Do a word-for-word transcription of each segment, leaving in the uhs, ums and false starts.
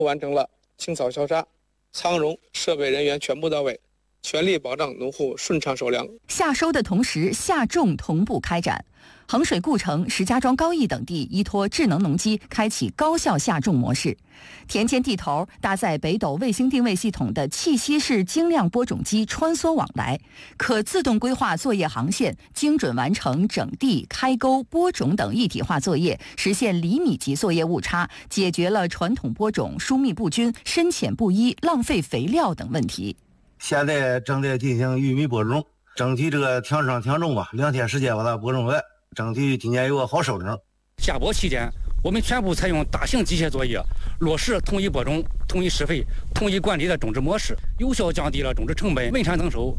完成了清扫消杀，仓容设备人员全部到位，全力保障农户顺畅收粮。 夏收的同时，夏种同步开展。衡水故城、石家庄高邑等地依托智能农机开启高效夏种模式，田间地头搭载北斗卫星定位系统的气息式精量播种机穿梭往来，可自动规划作业航线，精准完成整地、开沟、播种等一体化作业，实现厘米级作业误差，解决了传统播种疏密不均、深浅不一、浪费肥料等问题。 现在正在进行玉米播种，整体这个挺上挺重吧，两天时间把它播种完，整体今年有个好收成。 夏播期间，我们全部采用大型机械作业，落实统一播种、统一施肥、统一管理的种植模式，有效降低了种植成本，稳产增收。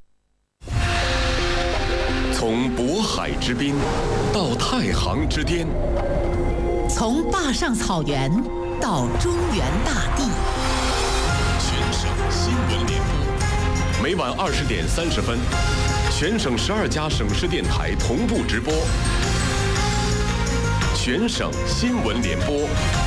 从渤海之滨到太行之巅， 从坝上草原到中原大地， 全省新闻联播，每晚二十点三十分，全省十二家省市电台同步直播。全省新闻联播。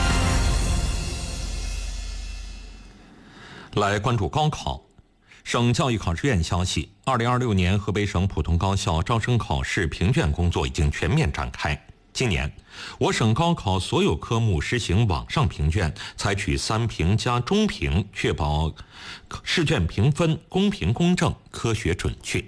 来关注高考。省教育考试院消息，二零二六年河北省普通高校招生考试评卷工作已经全面展开。今年，我省高考所有科目实行网上评卷，采取三评加中评，确保试卷评分公平公正、科学准确。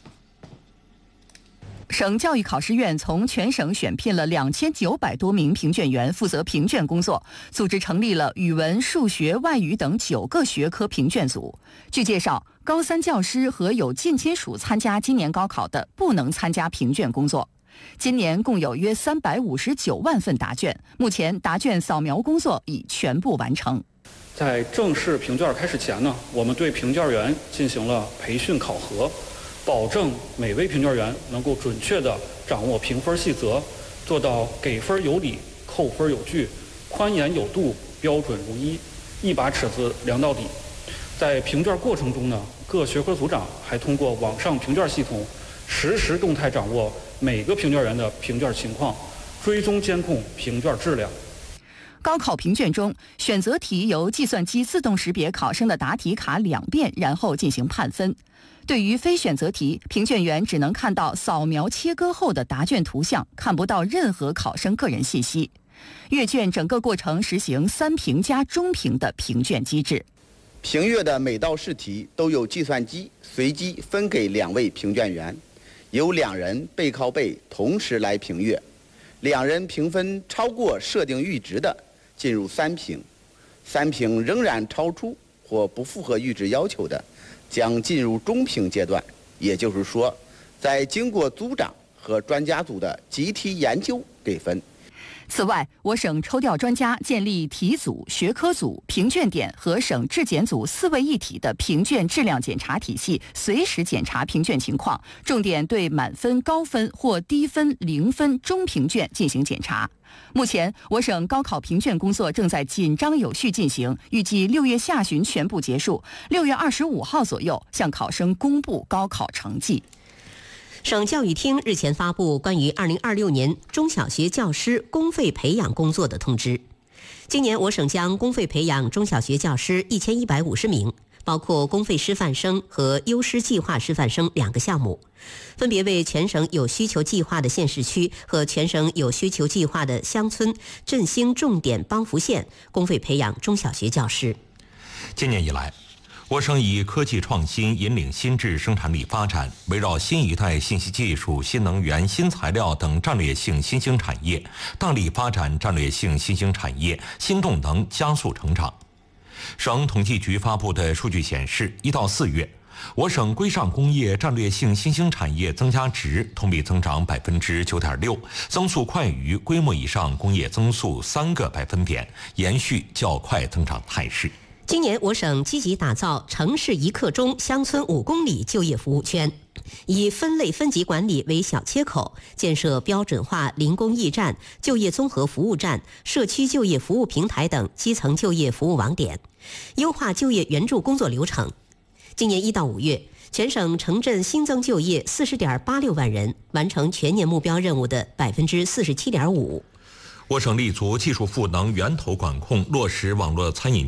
省教育考试院从全省选聘了两千九百多名评卷员，负责评卷工作，组织成立了语文、数学、外语等九个学科评卷组。据介绍，高三教师和有近亲属参加今年高考的，不能参加评卷工作。今年共有约三百五十九万份答卷，目前答卷扫描工作已全部完成。 在正式评卷开始前呢，我们对评卷员进行了培训考核，保证每位评卷员能够准确地掌握评分细则，做到给分有理、扣分有据、宽严有度、标准如一，一把尺子量到底。在评卷过程中呢，各学科组长还通过网上评卷系统，实时动态掌握每个评卷员的评卷情况，追踪监控评卷质量。 高考评卷中，选择题由计算机自动识别考生的答题卡两遍，然后进行判分。对于非选择题，评卷员只能看到扫描切割后的答卷图像，看不到任何考生个人信息。阅卷整个过程实行三评加中评的评卷机制。 评阅的每道试题都由计算机随机分给两位评卷员，由两人背靠背同时来评阅，两人评分超过设定阈值的进入三评，三评仍然超出或不符合阈值要求的，将进入中评阶段。也就是说，在经过组长和专家组的集体研究给分。 此外，我省抽调专家建立题组、学科组、评卷点和省质检组四位一体的评卷质量检查体系，随时检查评卷情况，重点对满分、高分或低分、零分中评卷进行检查。目前，我省高考评卷工作正在紧张有序进行，预计六月下旬全部结束，六月二十五号左右向考生公布高考成绩。 省教育厅日前发布关于二零二六年中小学教师公费培养工作的通知。今年我省将公费培养中小学教师一千一百五十名，包括公费师范生和优师计划师范生两个项目，分别为全省有需求计划的县市区和全省有需求计划的乡村振兴重点帮扶县公费培养中小学教师。 今年以来，我省以科技创新引领新质生产力发展，围绕新一代信息技术、新能源、新材料等战略性新兴产业，大力发展战略性新兴产业，新动能加速成长。省统计局发布的数据显示，一到四月，我省规上工业战略性新兴产业增加值同比增长百分之九点六，增速快于规模以上工业增速三个百分点，延续较快增长态势。 今年我省积极打造城市一刻钟、乡村五公里就业服务圈，以分类分级管理为小切口，建设标准化零工驿站、就业综合服务站、社区就业服务平台等基层就业服务网点，优化就业援助工作流程。今年一到五月，全省城镇新增就业四十点八六万人，完成全年目标任务的百分之四十七点五。 我省立足技术赋能源头管控，落实网络餐饮